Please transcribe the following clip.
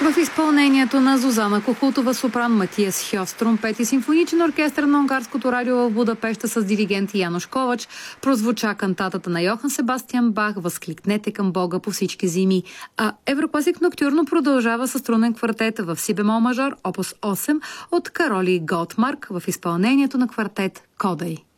В изпълнението на Зузана Кохутова, сопран, Матиас Хьос, тромпет и симфоничен оркестър на Унгарското радио в Будапеща с диригент Януш Ковач прозвуча кантатата на Йохан Себастиан Бах "Възкликнете към Бога по всички зими", а Еврокласик Ноктюрно продължава със струнен квартет в си бемол мажор, опус 8 от Кароли Готмарк в изпълнението на квартет Кодай.